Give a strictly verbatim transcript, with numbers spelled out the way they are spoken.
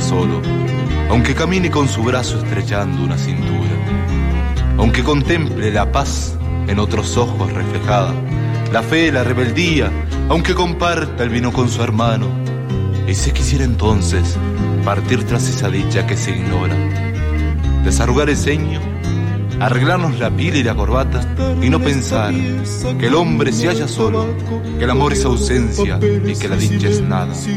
solo, aunque camine con su brazo estrechando una cintura, aunque contemple la paz en otros ojos reflejada, la fe, la rebeldía, aunque comparta el vino con su hermano, y si quisiera entonces partir tras esa dicha que se ignora, desarrugar el ceño, arreglarnos la pila y la corbata y no pensar que el hombre se halla solo, que el amor es ausencia y que la dicha es nada.